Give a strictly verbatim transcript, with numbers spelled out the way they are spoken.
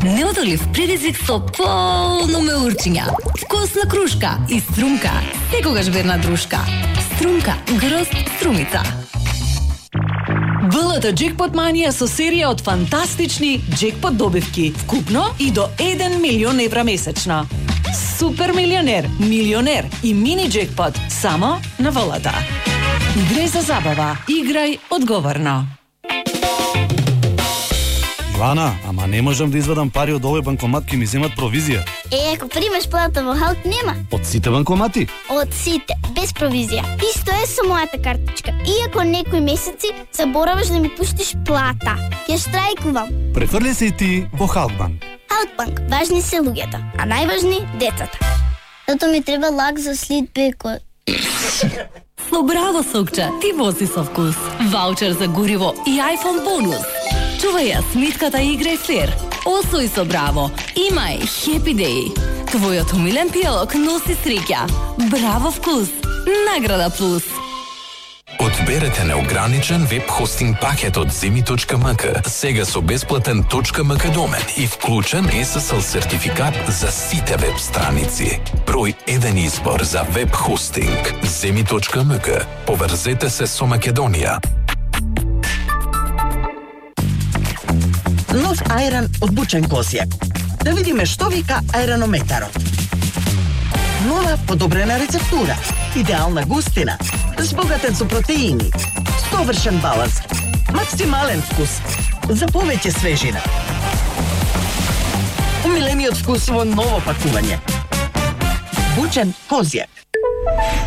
Неодолив предизвик со полно меурчиња. Вкусна крушка и струмка. Секогаш верна дружка. Струмка, грозд струмица. ВЛТ Джекпот Манија со серија од фантастични джекпот добивки, вкупно и до еден милион евра месечно. Супер милионер, милионер и мини джекпот само на ВЛТ. Играј за забава, играј одговорно. Ивана, ама не можам да извадам пари од овој банкомат, ки ми земат провизија. Е, ако примаш плата во Халк, нема. Од сите банкомати? Од сите, без провизија. Исто е со мојата картичка. Иако некои месеци забораваш да ми пуштиш плата, ја штрајкувам. Префрли се и ти во Халкбанк. Халкбанк, важни се луѓето, а најважни децата. Зато ми треба лак за слитбеко. Со Браво сокче, ти вози со вкус. Ваучер за гориво и iPhone бонус. Чувај ја сметката и играј фер. Освој со Браво. Имај Happy Day. Твојот умилен пијалок носи среќа. Браво вкус. Награда плюс. Одберете неограничен веб хостинг пакет од земи точка ем ка, сега со бесплатен .mk домен и вклучен ес ес ел сертификат за сите веб страници. Број еден избор за веб хостинг. земи точка ем ка. Поврзете се со Македонија. Нов ајран од бучен косјак. Да видиме што вика ајранометарот. Нова подобрена рецептура, идеална густина, збогатен со протеини, совршен баланс, максимален вкус, за повеќе свежина. Умилениот вкус во ново пакување. Бучен козјак.